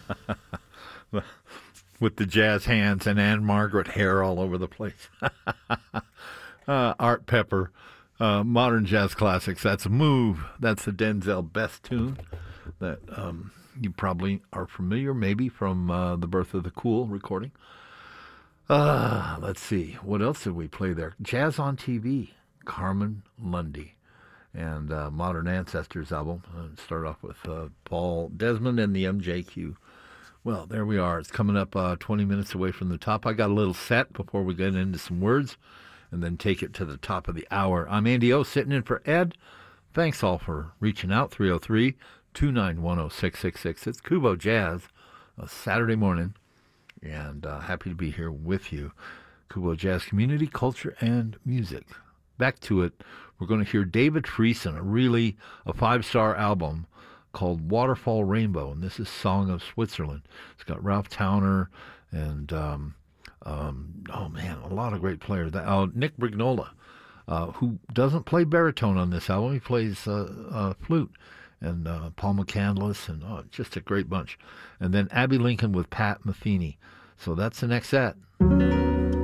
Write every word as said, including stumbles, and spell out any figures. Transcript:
With the jazz hands and Anne Margaret hair all over the place. uh, Art Pepper, uh, modern jazz classics. That's Move. That's the Denzel Best tune that um, you probably are familiar, maybe from uh, the Birth of the Cool recording. Uh, let's see. What else did we play there? Jazz on T V, Carmen Lundy, and uh, Modern Ancestors album. Uh, start off with uh, Paul Desmond and the M J Q. Well, there we are. It's coming up uh, twenty minutes away from the top. I got a little set before we get into some words and then take it to the top of the hour. I'm Andy O, sitting in for Ed. Thanks all for reaching out. three oh three, two nine one, oh six six six. It's Kubo Jazz, a Saturday morning, and uh, happy to be here with you. Kubo Jazz, community, culture, and music. Back to it. We're going to hear David Friesen, a really a five-star album called Waterfall Rainbow, and this is Song of Switzerland. It's got Ralph Towner and, um, um, oh man, a lot of great players. Uh, Nick Brignola, uh, who doesn't play baritone on this album. He plays uh, uh, flute. And uh, Paul McCandless, and oh, just a great bunch. And then Abby Lincoln with Pat Metheny. So that's the next set.